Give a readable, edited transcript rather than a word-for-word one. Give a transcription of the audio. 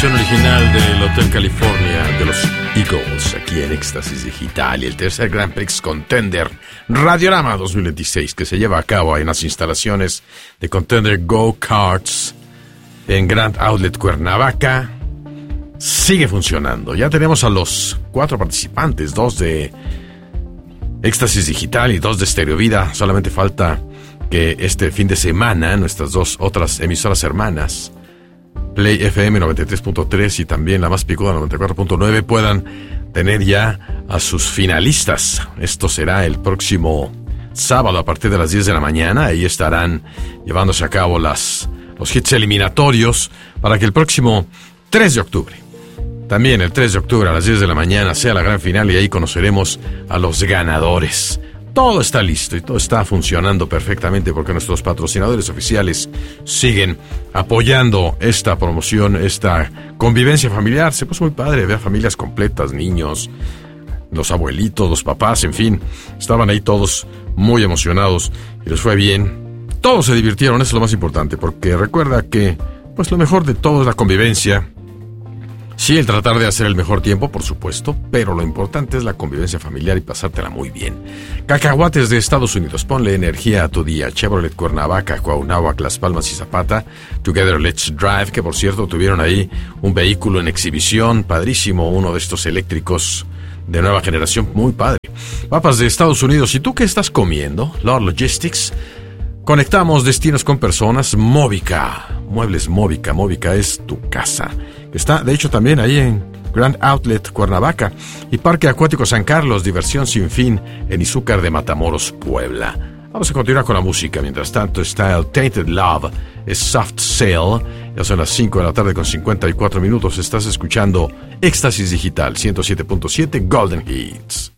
Original del Hotel California de los Eagles, aquí en Éxtasis Digital, y el tercer Grand Prix Contender Radiorama 2026 que se lleva a cabo en las instalaciones de Contender Go Karts en Grand Outlet Cuernavaca sigue funcionando. Ya tenemos a los 4 participantes, 2 de Éxtasis Digital y 2 de Stereo Vida. Solamente falta que este fin de semana nuestras 2 otras emisoras hermanas, Play FM 93.3 y también la más picuda 94.9, puedan tener ya a sus finalistas. Esto será el próximo sábado a partir de las 10 de la mañana. Ahí estarán llevándose a cabo los hits eliminatorios para que el próximo 3 de octubre, también el 3 de octubre a las 10 de la mañana, sea la gran final y ahí conoceremos a los ganadores. Todo está listo y todo está funcionando perfectamente porque nuestros patrocinadores oficiales siguen apoyando esta promoción, esta convivencia familiar. Se puso muy padre ver familias completas, niños, los abuelitos, los papás, en fin. Estaban ahí todos muy emocionados y les fue bien. Todos se divirtieron, eso es lo más importante, porque recuerda que pues lo mejor de todo es la convivencia. Sí, el tratar de hacer el mejor tiempo, por supuesto, pero lo importante es la convivencia familiar y pasártela muy bien. Cacahuates de Estados Unidos, ponle energía a tu día. Chevrolet Cuernavaca, Cuauhnáhuac, Las Palmas y Zapata, Together Let's Drive, que por cierto tuvieron ahí un vehículo en exhibición, padrísimo, uno de estos eléctricos de nueva generación, muy padre. Papas de Estados Unidos, ¿y tú qué estás comiendo? Lord Logistics. Conectamos destinos con personas. Móvica, Muebles Móvica. Móvica es tu casa. Está, de hecho, también ahí en Grand Outlet Cuernavaca. Y Parque Acuático San Carlos, diversión sin fin en Izúcar de Matamoros, Puebla. Vamos a continuar con la música. Mientras tanto está el Tainted Love, es Soft Sail. Ya son las 5 de la tarde con 54 minutos. Estás escuchando Éxtasis Digital 107.7 Golden Hits.